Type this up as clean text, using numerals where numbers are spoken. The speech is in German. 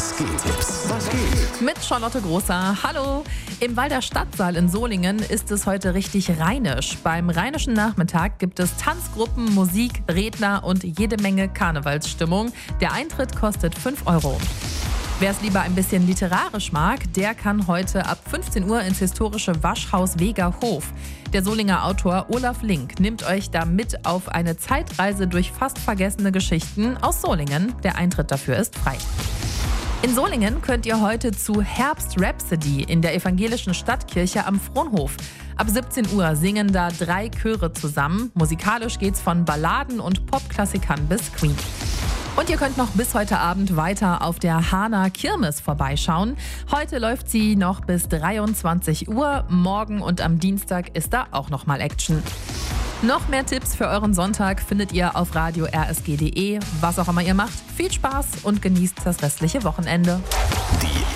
RSG-Tipps. Was geht? Mit Charlotte Großer. Hallo! Im Walder Stadtsaal in Solingen ist es heute richtig rheinisch. Beim Rheinischen Nachmittag gibt es Tanzgruppen, Musik, Redner und jede Menge Karnevalsstimmung. Der Eintritt kostet 5 €. Wer es lieber ein bisschen literarisch mag, der kann heute ab 15 Uhr ins historische Waschhaus Wegerhof. Der Solinger Autor Olaf Link nimmt euch da mit auf eine Zeitreise durch fast vergessene Geschichten aus Solingen. Der Eintritt dafür ist frei. In Solingen könnt ihr heute zu Herbst Rhapsody in der evangelischen Stadtkirche am Fronhof. Ab 17 Uhr singen da 3 Chöre zusammen. Musikalisch geht's von Balladen und Popklassikern bis Queen. Und ihr könnt noch bis heute Abend weiter auf der Hahner Kirmes vorbeischauen. Heute läuft sie noch bis 23 Uhr. Morgen und am Dienstag ist da auch nochmal Action. Noch mehr Tipps für euren Sonntag findet ihr auf radio rsg.de. Was auch immer ihr macht, viel Spaß und genießt das restliche Wochenende. Die